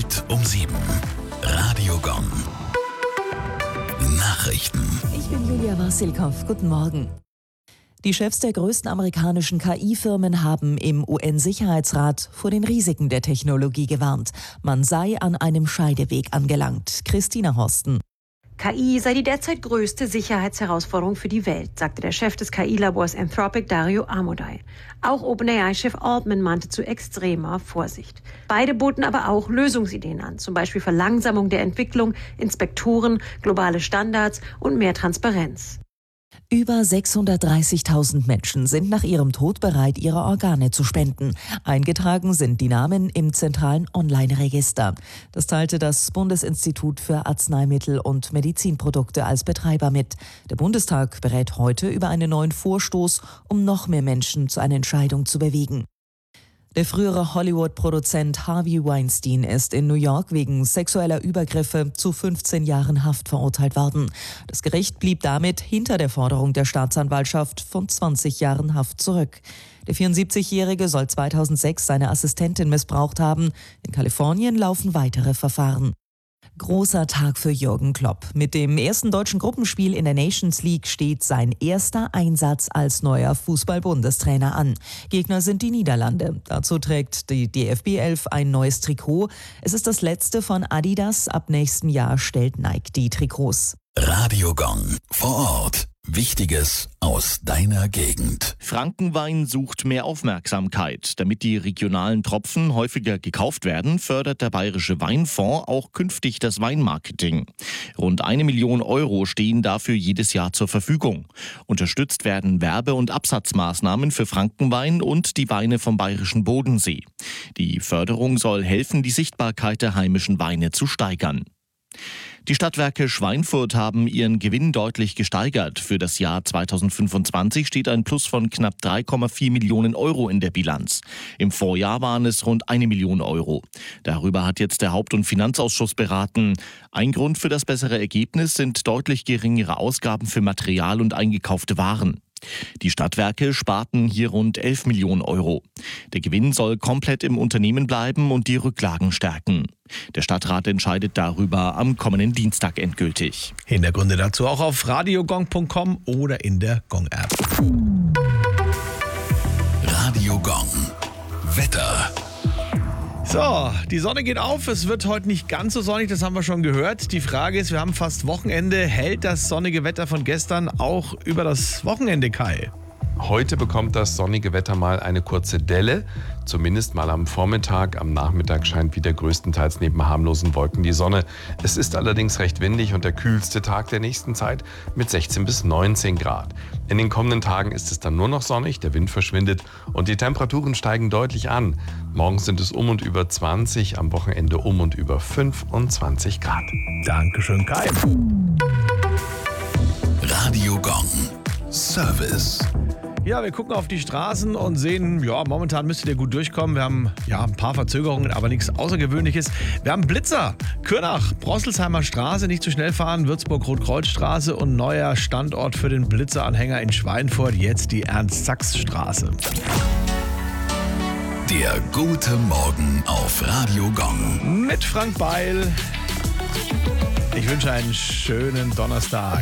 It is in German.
Welt um 7. Radio Gong. Nachrichten. Ich bin Julia Wassilkow. Guten Morgen. Die Chefs der größten amerikanischen KI-Firmen haben im UN-Sicherheitsrat vor den Risiken der Technologie gewarnt. Man sei an einem Scheideweg angelangt. Christina Horsten. KI sei die derzeit größte Sicherheitsherausforderung für die Welt, sagte der Chef des KI-Labors Anthropic, Dario Amodei. Auch OpenAI-Chef Altman mahnte zu extremer Vorsicht. Beide boten aber auch Lösungsideen an, zum Beispiel Verlangsamung der Entwicklung, Inspektoren, globale Standards und mehr Transparenz. Über 630.000 Menschen sind nach ihrem Tod bereit, ihre Organe zu spenden. Eingetragen sind die Namen im zentralen Online-Register. Das teilte das Bundesinstitut für Arzneimittel und Medizinprodukte als Betreiber mit. Der Bundestag berät heute über einen neuen Vorstoß, um noch mehr Menschen zu einer Entscheidung zu bewegen. Der frühere Hollywood-Produzent Harvey Weinstein ist in New York wegen sexueller Übergriffe zu 15 Jahren Haft verurteilt worden. Das Gericht blieb damit hinter der Forderung der Staatsanwaltschaft von 20 Jahren Haft zurück. Der 74-Jährige soll 2006 seine Assistentin missbraucht haben. In Kalifornien laufen weitere Verfahren. Großer Tag für Jürgen Klopp. Mit dem ersten deutschen Gruppenspiel in der Nations League steht sein erster Einsatz als neuer Fußball-Bundestrainer an. Gegner sind die Niederlande. Dazu trägt die DFB 11 ein neues Trikot. Es ist das letzte von Adidas. Ab nächsten Jahr stellt Nike die Trikots. Radio Gong. Vor Ort. Wichtiges aus deiner Gegend. Frankenwein sucht mehr Aufmerksamkeit. Damit die regionalen Tropfen häufiger gekauft werden, fördert der Bayerische Weinfonds auch künftig das Weinmarketing. Rund 1 Million Euro stehen dafür jedes Jahr zur Verfügung. Unterstützt werden Werbe- und Absatzmaßnahmen für Frankenwein und die Weine vom Bayerischen Bodensee. Die Förderung soll helfen, die Sichtbarkeit der heimischen Weine zu steigern. Die Stadtwerke Schweinfurt haben ihren Gewinn deutlich gesteigert. Für das Jahr 2025 steht ein Plus von knapp 3,4 Millionen Euro in der Bilanz. Im Vorjahr waren es rund 1 Million Euro. Darüber hat jetzt der Haupt- und Finanzausschuss beraten. Ein Grund für das bessere Ergebnis sind deutlich geringere Ausgaben für Material und eingekaufte Waren. Die Stadtwerke sparten hier rund 11 Millionen Euro. Der Gewinn soll komplett im Unternehmen bleiben und die Rücklagen stärken. Der Stadtrat entscheidet darüber am kommenden Dienstag endgültig. Hintergründe dazu auch auf radiogong.com oder in der Gong-App. Radio Gong. Wetter. So, die Sonne geht auf. Es wird heute nicht ganz so sonnig, das haben wir schon gehört. Die Frage ist, wir haben fast Wochenende. Hält das sonnige Wetter von gestern auch über das Wochenende, Kai? Heute bekommt das sonnige Wetter mal eine kurze Delle, zumindest mal am Vormittag. Am Nachmittag scheint wieder größtenteils neben harmlosen Wolken die Sonne. Es ist allerdings recht windig und der kühlste Tag der nächsten Zeit mit 16 bis 19 Grad. In den kommenden Tagen ist es dann nur noch sonnig, der Wind verschwindet und die Temperaturen steigen deutlich an. Morgen sind es um und über 20, am Wochenende um und über 25 Grad. Dankeschön, Kai. Radio Gong. Service. Ja, wir gucken auf die Straßen und sehen, ja, momentan müsstet ihr gut durchkommen. Wir haben ein paar Verzögerungen, aber nichts Außergewöhnliches. Wir haben Blitzer. Kürnach, Brosselsheimer Straße, nicht zu schnell fahren, Würzburg-Rotkreuzstraße und neuer Standort für den Blitzeranhänger in Schweinfurt, jetzt die Ernst-Sachs-Straße. Der gute Morgen auf Radio Gong. Mit Frank Beil. Ich wünsche einen schönen Donnerstag.